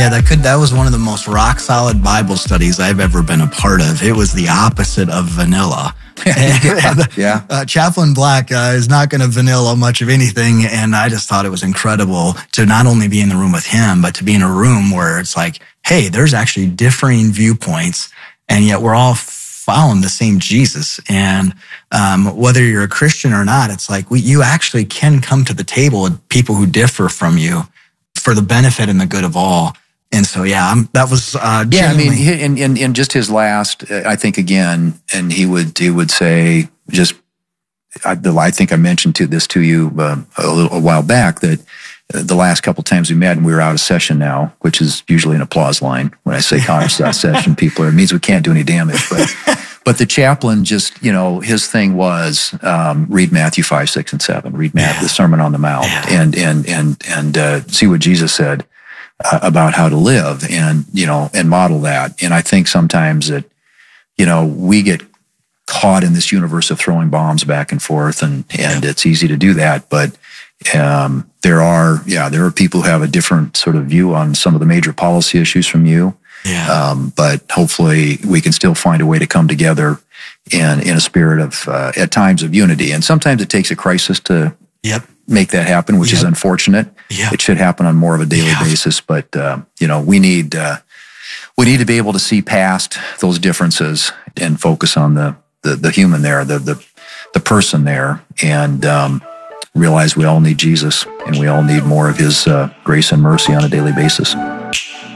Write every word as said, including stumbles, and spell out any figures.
Yeah, that could that was one of the most rock solid Bible studies I've ever been a part of. It was the opposite of vanilla. yeah, yeah. Uh, Chaplain Black uh, is not going to vanilla much of anything, and I just thought it was incredible to not only be in the room with him, but to be in a room where it's like, hey, there's actually differing viewpoints, and yet we're all following the same Jesus. And um, whether you're a Christian or not, it's like we, you actually can come to the table with people who differ from you for the benefit and the good of all. And so, yeah, I'm, that was uh, yeah. I mean, in, in in just his last, I think again, and he would he would say just, I, I think I mentioned to this to you uh, a little a while back that the last couple times we met, and we were out of session now, which is usually an applause line when I say Connor's out of session. People, it means we can't do any damage, but. But the chaplain just, you know, his thing was um, read Matthew five, six, and seven. Read Matthew, yeah. the Sermon on the Mount, yeah. and and and and uh, see what Jesus said uh, about how to live, and you know, and model that. And I think sometimes that, you know, we get caught in this universe of throwing bombs back and forth, and and yeah. it's easy to do that. But um, there are, yeah, there are people who have a different sort of view on some of the major policy issues from you. Yeah. Um, but hopefully we can still find a way to come together in, in a spirit of, uh, at times of unity. And sometimes it takes a crisis to yep. make that happen, which yep. is unfortunate. Yep. It should happen on more of a daily yeah. basis. But, uh, you know, we need, uh, we need to be able to see past those differences and focus on the, the, the human there, the, the, the person there, and, um, realize we all need Jesus, and we all need more of his, uh, grace and mercy on a daily basis.